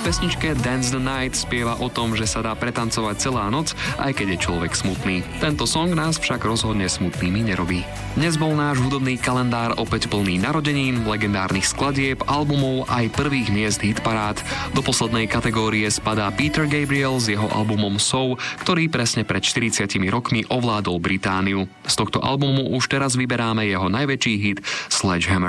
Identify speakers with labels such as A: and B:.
A: pesničke Dance the Night spieva o tom, že sa dá pretancovať celá noc, aj keď je človek smutný. Tento song nás však rozhodne smutnými nerobí. Dnes bol náš hudobný kalendár opäť plný narodenín, legendárnych skladieb, albumov aj prvých miest hitparád. Do poslednej kategórie spadá Peter Gabriel s jeho albumom So, ktorý presne pred 40 rokmi ovládol Britániu. Z tohto albumu už teraz vyberáme jeho najväčší hit Sledgehammer.